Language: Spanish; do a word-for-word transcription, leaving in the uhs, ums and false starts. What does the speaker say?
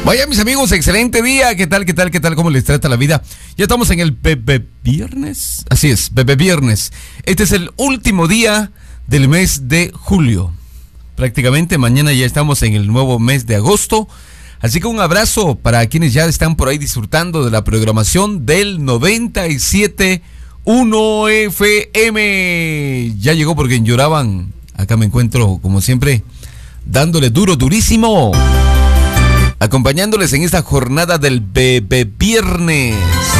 Vaya, mis amigos, excelente día. ¿Qué tal, qué tal, qué tal? ¿Cómo les trata la vida? Ya estamos en el Bebé Viernes. Así es, Bebé Viernes. Este es el último día del mes de julio. Prácticamente mañana ya estamos en el nuevo mes de agosto. Así que un abrazo para quienes ya están por ahí disfrutando de la programación del noventa y siete punto uno F M. Ya llegó porque lloraban. Acá me encuentro, como siempre, dándole duro, durísimo, acompañándoles en esta jornada del Bebé Viernes.